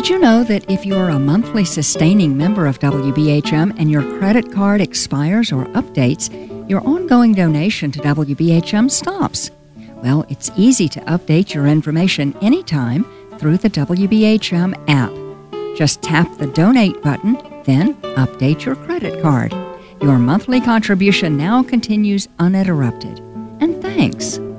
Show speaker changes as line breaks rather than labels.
Did you know that if you're a monthly sustaining member of WBHM and your credit card expires or updates, your ongoing donation to WBHM stops? Well, it's easy to update your information anytime through the WBHM app. Just tap the Donate button, then update your credit card. Your monthly contribution now continues uninterrupted. And thanks.